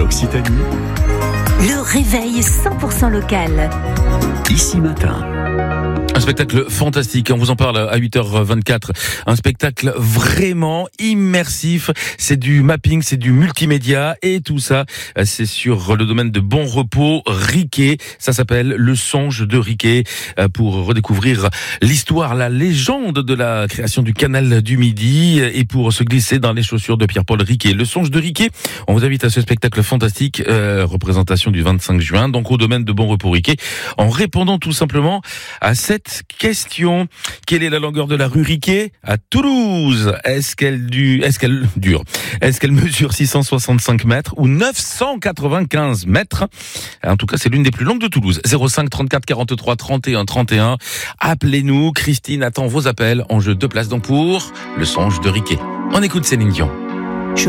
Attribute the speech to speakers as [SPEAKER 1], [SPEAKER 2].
[SPEAKER 1] Occitanie.
[SPEAKER 2] Le réveil 100% local.
[SPEAKER 1] Ici Matin.
[SPEAKER 3] Un spectacle fantastique, on vous en parle à 8h24. Un spectacle vraiment immersif. C'est du mapping, c'est du multimédia et tout ça, c'est sur le domaine de Bon Repos, Riquet. Ça s'appelle Le Songe de Riquet, pour redécouvrir l'histoire, la légende de la création du canal du Midi et pour se glisser dans les chaussures de Pierre-Paul Riquet. Le Songe de Riquet, on vous invite à ce spectacle fantastique, représentation du 25 juin, donc au domaine de Bon Repos, Riquet, en répondant tout simplement à cette question. Quelle est la longueur de la rue Riquet à Toulouse? Est-ce qu'elle mesure 665 mètres ou 995 mètres? En tout cas, c'est l'une des plus longues de Toulouse. 05 34 43 31 31. Appelez-nous. Christine attend vos appels. En jeu 2 places donc pour Le Songe de Riquet. On écoute Céline Dion.